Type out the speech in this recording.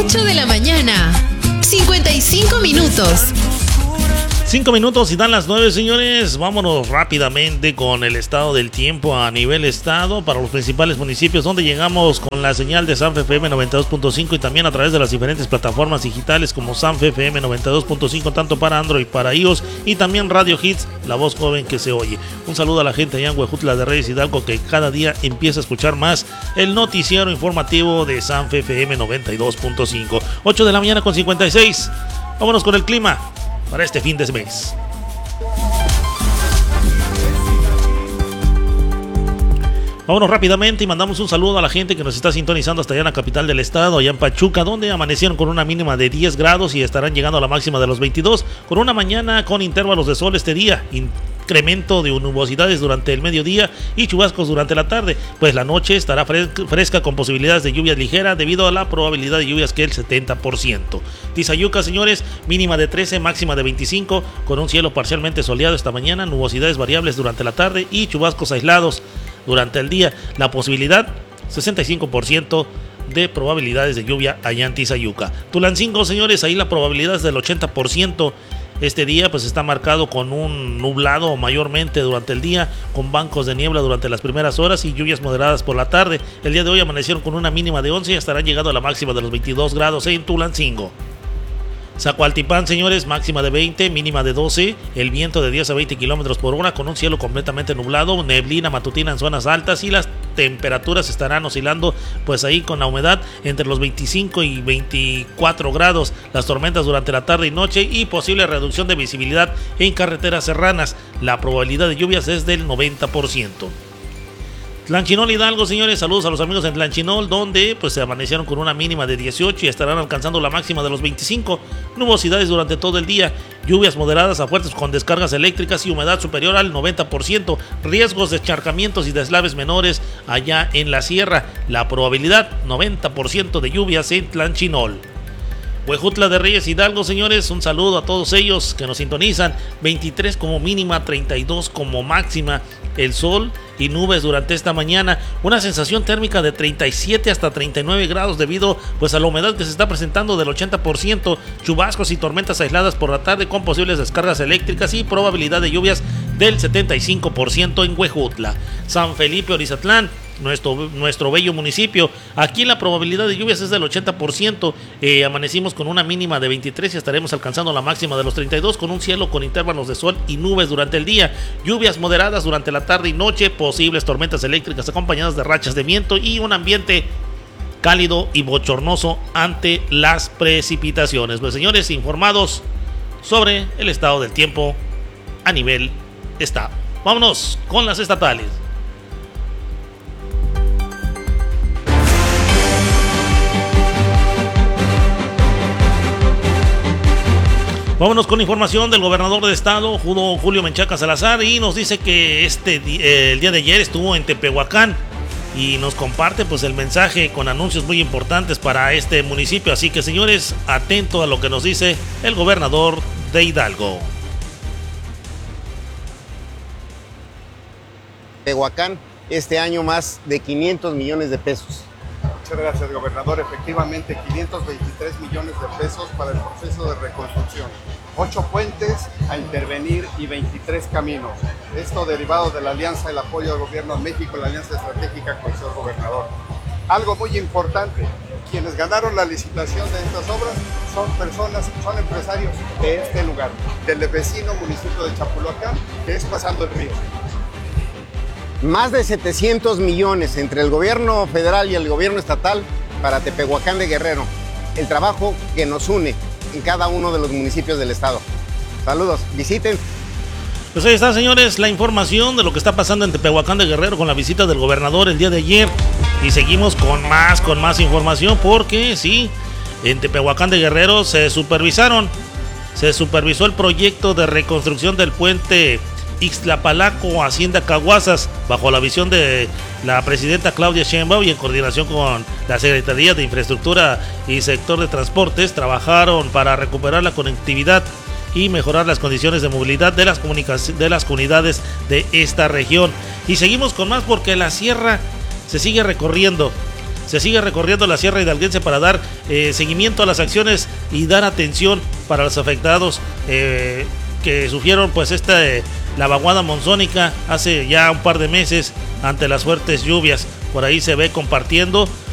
8 de la mañana, 55 minutos. 5 minutos y dan las 9, señores. Vámonos rápidamente con el estado del tiempo a nivel estado para los principales municipios, donde llegamos con la señal de Sanfe FM 92.5 y también a través de las diferentes plataformas digitales como Sanfe FM 92.5, tanto para Android, para iOS, y también Radio Hits, la voz joven que se oye. Un saludo a la gente allá en Huejutla de Reyes Hidalgo, que cada día empieza a escuchar más el noticiero informativo de Sanfe FM 92.5. 8 de la mañana con 56. Vámonos con el clima para este fin de mes. Vámonos rápidamente y mandamos un saludo a la gente que nos está sintonizando hasta allá en la capital del estado, allá en Pachuca, donde amanecieron con una mínima de 10 grados y estarán llegando a la máxima de los 22, con una mañana con intervalos de sol este día, incremento de nubosidades durante el mediodía y chubascos durante la tarde, pues la noche estará fresca con posibilidades de lluvia ligera debido a la probabilidad de lluvias que es el 70%. Tizayuca, señores, mínima de 13, máxima de 25, con un cielo parcialmente soleado esta mañana, nubosidades variables durante la tarde y chubascos aislados durante el día. La posibilidad, 65% de probabilidades de lluvia allá en Tizayuca. Tulancingo, señores, ahí la probabilidad es del 80%. Este día pues está marcado con un nublado mayormente durante el día, con bancos de niebla durante las primeras horas y lluvias moderadas por la tarde. El día de hoy amanecieron con una mínima de 11 y estarán llegando a la máxima de los 22 grados en Tulancingo. Zacualtipán, señores, máxima de 20, mínima de 12, el viento de 10 a 20 kilómetros por hora, con un cielo completamente nublado, neblina matutina en zonas altas y las temperaturas estarán oscilando pues ahí con la humedad entre los 25 y 24 grados, las tormentas durante la tarde y noche y posible reducción de visibilidad en carreteras serranas. La probabilidad de lluvias es del 90%. Tlanchinol Hidalgo, señores, saludos a los amigos en Tlanchinol, donde pues se amanecieron con una mínima de 18 y estarán alcanzando la máxima de los 25, nubosidades durante todo el día, lluvias moderadas a fuertes con descargas eléctricas y humedad superior al 90%, riesgos de encharcamientos y deslaves menores allá en la sierra, la probabilidad 90% de lluvias en Tlanchinol. Huejutla de Reyes Hidalgo, señores, un saludo a todos ellos que nos sintonizan, 23 como mínima, 32 como máxima, el sol y nubes durante esta mañana, una sensación térmica de 37 hasta 39 grados debido pues a la humedad que se está presentando del 80%, chubascos y tormentas aisladas por la tarde con posibles descargas eléctricas y probabilidad de lluvias del 75% en Huejutla. San Felipe Orizatlán, nuestro bello municipio, aquí la probabilidad de lluvias es del 80%, amanecimos con una mínima de 23 y estaremos alcanzando la máxima de los 32 con un cielo con intervalos de sol y nubes durante el día, lluvias moderadas durante la tarde y noche, posibles tormentas eléctricas acompañadas de rachas de viento y un ambiente cálido y bochornoso ante las precipitaciones. Pues señores, informados sobre el estado del tiempo a nivel estado. Vámonos con las estatales. Vámonos con información del gobernador de estado, Julio Menchaca Salazar, y nos dice que el día de ayer estuvo en Tepehuacán y nos comparte pues el mensaje con anuncios muy importantes para este municipio. Así que, señores, atento a lo que nos dice el gobernador de Hidalgo. Tepehuacán, este año más de 500 millones de pesos. Muchas gracias, gobernador. Efectivamente, 523 millones de pesos para el proceso de reconstrucción. 8 puentes a intervenir y 23 caminos. Esto derivado de la alianza, el apoyo del gobierno de México, la alianza estratégica con el señor gobernador. Algo muy importante, quienes ganaron la licitación de estas obras son empresarios de este lugar, del vecino municipio de Chapulhuacán, que es pasando el río. Más de 700 millones entre el gobierno federal y el gobierno estatal para Tepehuacán de Guerrero. El trabajo que nos une en cada uno de los municipios del estado. Saludos, visiten. Pues ahí está, señores, la información de lo que está pasando en Tepehuacán de Guerrero con la visita del gobernador el día de ayer. Y seguimos con más información porque sí, en Tepehuacán de Guerrero se supervisó el proyecto de reconstrucción del puente Ixtlapalaco, Hacienda Caguazas, bajo la visión de la presidenta Claudia Sheinbaum y en coordinación con la Secretaría de Infraestructura y Sector de Transportes, trabajaron para recuperar la conectividad y mejorar las condiciones de movilidad de las comunidades de esta región. Y seguimos con más porque la sierra se sigue recorriendo. se sigue recorriendo la Sierra Hidalguense para dar seguimiento a las acciones y dar atención para los afectados que sufrieron pues la vaguada monzónica hace ya un par de meses ante las fuertes lluvias. Por ahí se ve compartiendo